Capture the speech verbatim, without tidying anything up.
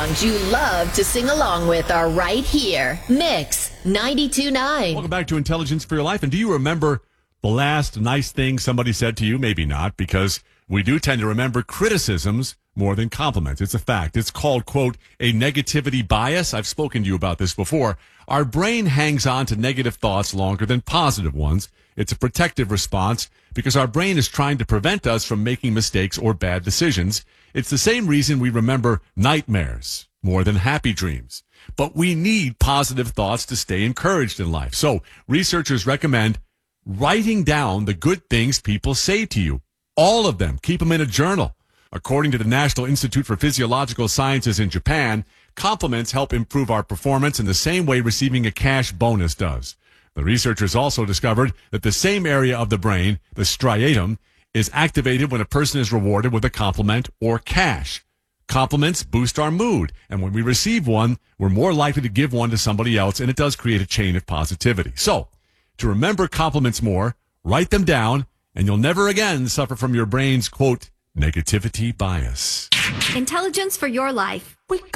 songs you love to sing along with are right here. Mix ninety-two point nine. Welcome back to Intelligence for Your Life. And do you remember the last nice thing somebody said to you? Maybe not, because we do tend to remember criticisms more than compliments. It's a fact. It's called, quote, a negativity bias. I've spoken to you about this before. Our brain hangs on to negative thoughts longer than positive ones. It's a protective response because our brain is trying to prevent us from making mistakes or bad decisions. It's the same reason we remember nightmares more than happy dreams. But we need positive thoughts to stay encouraged in life. So researchers recommend writing down the good things people say to you. All of them. Keep them in a journal. According to the National Institute for Physiological Sciences in Japan, compliments help improve our performance in the same way receiving a cash bonus does. The researchers also discovered that the same area of the brain, the striatum, is activated when a person is rewarded with a compliment or cash. Compliments boost our mood, and when we receive one, we're more likely to give one to somebody else, and it does create a chain of positivity. So, to remember compliments more, write them down, and you'll never again suffer from your brain's, quote, negativity bias. Intelligence for your life.